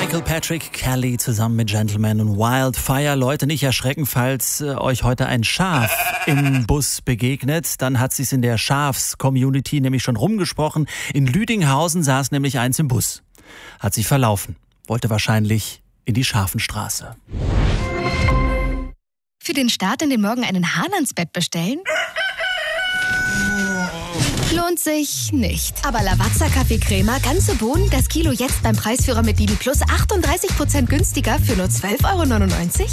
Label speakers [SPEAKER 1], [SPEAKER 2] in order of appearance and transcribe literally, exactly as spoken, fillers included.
[SPEAKER 1] Michael Patrick Kelly zusammen mit Gentleman und Wildfire. Leute, nicht erschrecken, falls äh, euch heute ein Schaf im Bus begegnet. Dann hat sich's in der Schafs-Community nämlich schon rumgesprochen. In Lüdinghausen saß nämlich eins im Bus. Hat sich verlaufen. Wollte wahrscheinlich in die Schafenstraße.
[SPEAKER 2] Für den Start in den Morgen einen Hahn ans Bett bestellen? Lohnt sich nicht. Aber Lavazza Kaffeecrema, ganze Bohnen, das Kilo jetzt beim Preisführer mit Lidl Plus achtunddreißig Prozent günstiger für nur zwölf Euro neunundneunzig?